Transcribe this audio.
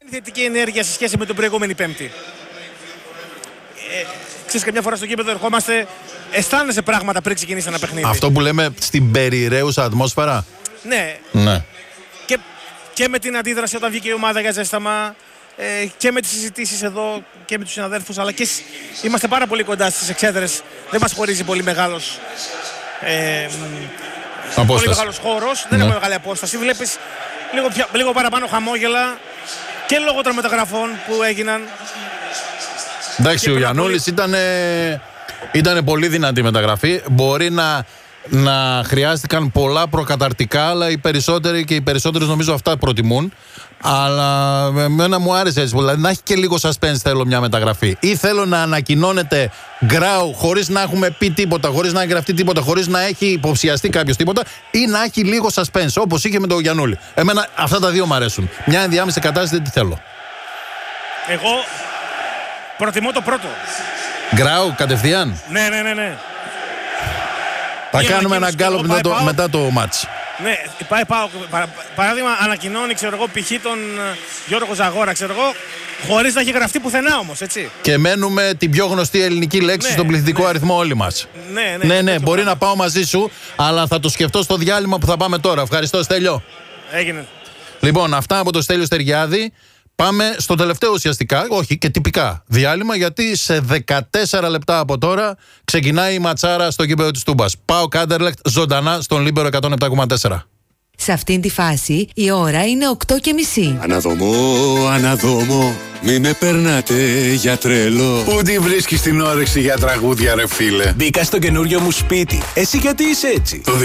Θετική ενέργεια σε σχέση με την προηγούμενη Πέμπτη. Ξέρεις, καμιά φορά στο γήπεδο ερχόμαστε, αισθάνεσαι πράγματα πριν ξεκινήσει ένα παιχνίδι. Αυτό που λέμε στην περιραίουσα ατμόσφαιρα. Ναι. Και με την αντίδραση όταν βγήκε η ομάδα για ζέσταμα, και με τις συζητήσεις εδώ και με τους συναδέλφους, αλλά και είμαστε πάρα πολύ κοντά στις εξέδρες. Δεν μας χωρίζει πολύ μεγάλος χώρος, δεν έχουμε μεγάλη απόσταση. Βλέπεις λίγο παραπάνω χαμόγελα και λόγω των μεταγραφών που έγιναν. Εντάξει, ο Γιαννούλης ήταν πολύ δυνατή μεταγραφή. Μπορεί να χρειάστηκαν πολλά προκαταρτικά, αλλά οι περισσότερες νομίζω αυτά προτιμούν. Αλλά εμένα μου άρεσε έτσι, δηλαδή να έχει και λίγο suspense θέλω μια μεταγραφή. Ή θέλω να ανακοινώνεται Γκράου χωρίς να έχουμε πει τίποτα, χωρίς να έχει γραφτεί τίποτα, χωρίς να έχει υποψιαστεί κάποιος τίποτα, ή να έχει λίγο suspense όπως είχε με τον Γιαννούλη. Εμένα αυτά τα δύο μου αρέσουν. Μια ενδιάμεση κατάσταση δεν τη θέλω. Εγώ προτιμώ το πρώτο. Γκράου κατευθείαν. Ναι. Θα κάνουμε ένα γκάλωπ μετά το μάτς. Ναι, πάει πάω. Παράδειγμα, ανακοινώνει, π.χ. τον Γιώργο Ζαγόρα, χωρίς να έχει γραφτεί πουθενά όμως, έτσι. Και μένουμε την πιο γνωστή ελληνική λέξη στον πληθυντικό αριθμό όλοι μας. Ναι, μπορεί να πάω μαζί σου, αλλά θα το σκεφτώ στο διάλειμμα που θα πάμε τώρα. Ευχαριστώ, Στέλιο. Έγινε. Λοιπόν, αυτά από το Στέλιο Στεριάδη. Πάμε στο τελευταίο ουσιαστικά, όχι και τυπικά διάλειμμα, γιατί σε 14 λεπτά από τώρα ξεκινάει η ματσάρα στο γήπεδο της Τούμπας. ΠΑΟΚ Άντερλεχτ ζωντανά στον Λίμπερο 107,4. Σε αυτήν τη φάση η ώρα είναι 8:30. Αναδόμω, μη με περνάτε για τρελό. Πού τη βρίσκεις την όρεξη για τραγούδια ρε φίλε? Μπήκα στο καινούριο μου σπίτι. Εσύ γιατί είσαι έτσι? Το